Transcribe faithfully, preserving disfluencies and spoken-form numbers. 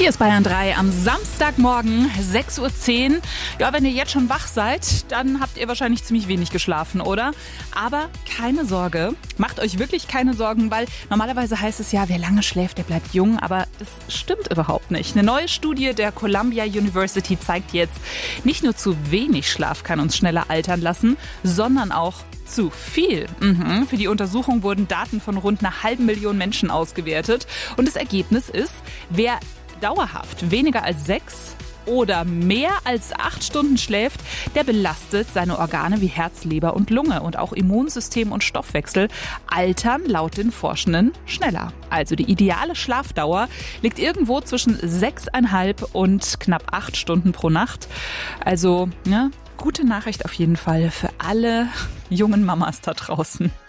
Hier ist Bayern drei am Samstagmorgen, sechs Uhr zehn. Ja, wenn ihr jetzt schon wach seid, dann habt ihr wahrscheinlich ziemlich wenig geschlafen, oder? Aber keine Sorge, macht euch wirklich keine Sorgen, weil normalerweise heißt es ja, wer lange schläft, der bleibt jung. Aber das stimmt überhaupt nicht. Eine neue Studie der Columbia University zeigt jetzt, nicht nur zu wenig Schlaf kann uns schneller altern lassen, sondern auch zu viel. Mhm. Für die Untersuchung wurden Daten von rund einer halben Million Menschen ausgewertet. Und das Ergebnis ist, wer dauerhaft weniger als sechs oder mehr als acht Stunden schläft, der belastet seine Organe wie Herz, Leber und Lunge. Und auch Immunsystem und Stoffwechsel altern laut den Forschenden schneller. Also die ideale Schlafdauer liegt irgendwo zwischen sechseinhalb und knapp acht Stunden pro Nacht. Also, ne, gute Nachricht auf jeden Fall für alle jungen Mamas da draußen.